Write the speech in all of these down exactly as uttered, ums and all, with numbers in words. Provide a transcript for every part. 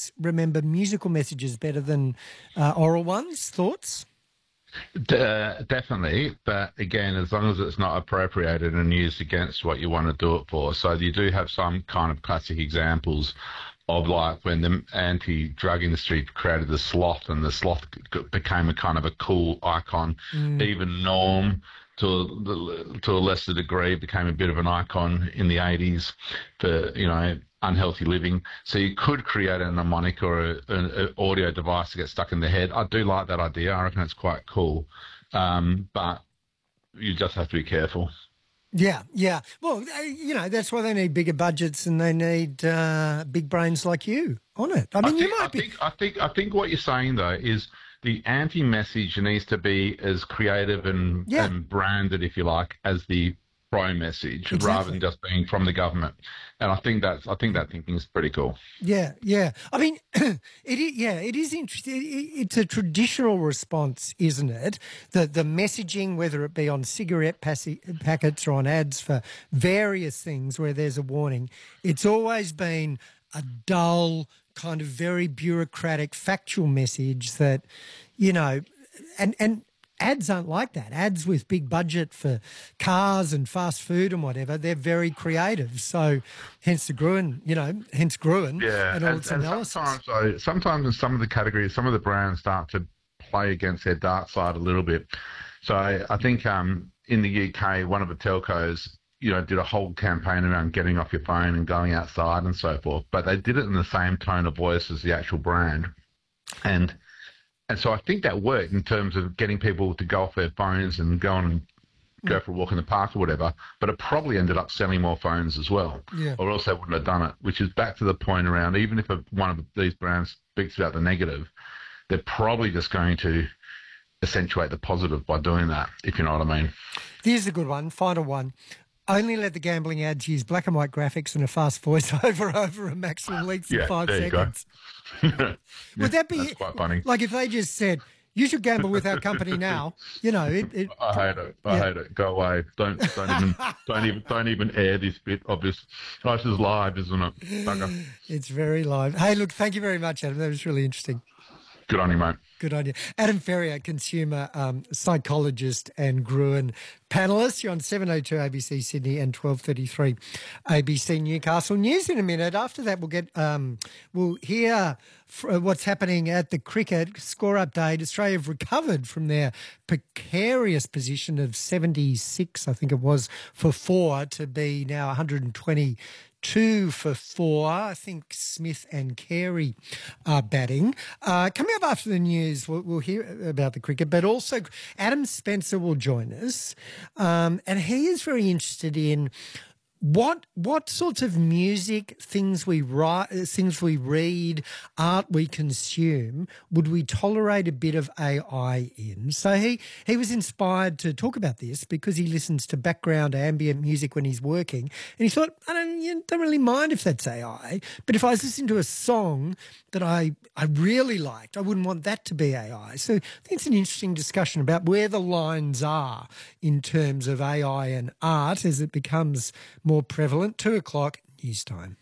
always remember musical messages better than uh, oral ones. Thoughts? De- definitely, but again, as long as it's not appropriated and used against what you want to do it for. So you do have some kind of classic examples of like when the anti-drug industry created the sloth, and the sloth became a kind of a cool icon. Mm. Even Norm, to a, to a lesser degree, became a bit of an icon in the eighties for, you know, unhealthy living. So you could create a mnemonic or an audio device to get stuck in the head. I do like that idea. I reckon it's quite cool. Um, but you just have to be careful. Yeah, yeah. Well, you know, that's why they need bigger budgets and they need uh, big brains like you on it. I mean, I think, you might I be... Think, I, think, I think what you're saying, though, is the anti-message needs to be as creative and, yeah. and branded, if you like, as the pro-message, exactly. rather than just being from the government. And I think that's I think that thinking is pretty cool. Yeah, yeah. I mean, it is, yeah, it is interesting. It's a traditional response, isn't it? The the messaging, whether it be on cigarette packets or on ads for various things where there's a warning, it's always been a dull, kind of very bureaucratic, factual message that, you know, and and. Ads aren't like that. Ads with big budget for cars and fast food and whatever, they're very creative. So hence the Gruen, you know, hence Gruen yeah, and all and, its and analysis. Sometimes, though, sometimes in some of the categories, some of the brands start to play against their dark side a little bit. So I, I think um, in the U K, one of the telcos, you know, did a whole campaign around getting off your phone and going outside and so forth. But they did it in the same tone of voice as the actual brand. And And so I think that worked in terms of getting people to go off their phones and go on and go for a walk in the park or whatever, but it probably ended up selling more phones as well, yeah. or else they wouldn't have done it, which is back to the point around, even if a, one of these brands speaks about the negative, they're probably just going to accentuate the positive by doing that, if you know what I mean. Here's a good one, final one. Only let the gambling ads use black and white graphics and a fast voiceover over a maximum length of yeah, five there seconds. You go. Would that be That's quite funny? Like if they just said, you should gamble with our company now, you know, it, it I hate it. I yeah. hate it. Go away. Don't don't even don't even don't even air this bit of this. This is live, isn't it? Bugger. It's very live. Hey, look, thank you very much, Adam. That was really interesting. Good on you, mate. Good on you. Adam Ferrier, consumer um, psychologist and Gruen panellist. You're on seven oh two A B C Sydney and twelve thirty-three A B C Newcastle. News in a minute. After that, we'll get um, we'll hear f- what's happening at the cricket score update. Australia have recovered from their precarious position of seventy-six, I think it was, for four to be now one hundred twenty. Two for four. I think Smith and Carey are batting. Uh, coming up after the news, we'll, we'll hear about the cricket, but also Adam Spencer will join us, um, and he is very interested in what what sorts of music, things we write, things we read, art we consume, would we tolerate a bit of A I in? So he, he was inspired to talk about this because he listens to background ambient music when he's working, and he thought, I don't, you don't really mind if that's A I, but if I was listening to a song that I, I really liked, I wouldn't want that to be A I. So I think it's an interesting discussion about where the lines are in terms of A I and art as it becomes more prevalent. Two o'clock, news time.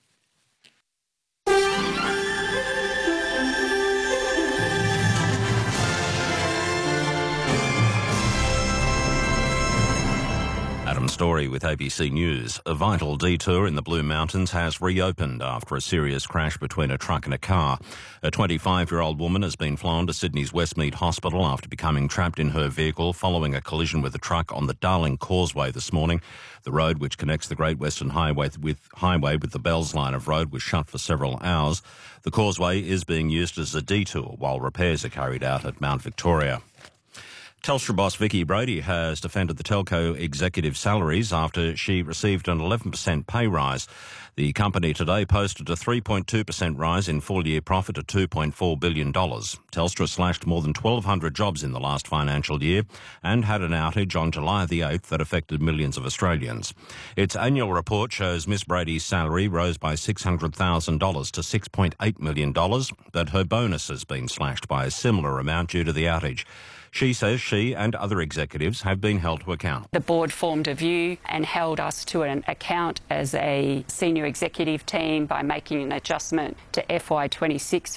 Adam Story with A B C News. A vital detour in the Blue Mountains has reopened after a serious crash between a truck and a car. A twenty-five-year-old woman has been flown to Sydney's Westmead Hospital after becoming trapped in her vehicle following a collision with a truck on the Darling Causeway this morning. The road, which connects the Great Western Highway with, highway with the Bells line of road, was shut for several hours. The causeway is being used as a detour while repairs are carried out at Mount Victoria. Telstra boss Vicky Brady has defended the telco executive salaries after she received an eleven percent pay rise. The company today posted a three point two percent rise in full-year profit to two point four billion dollars. Telstra slashed more than twelve hundred jobs in the last financial year and had an outage on July the eighth that affected millions of Australians. Its annual report shows Miss Brady's salary rose by six hundred thousand dollars to six point eight million dollars, but her bonus has been slashed by a similar amount due to the outage. She says she and other executives have been held to account. The board formed a view and held us to an account as a senior executive team by making an adjustment to F Y twenty-six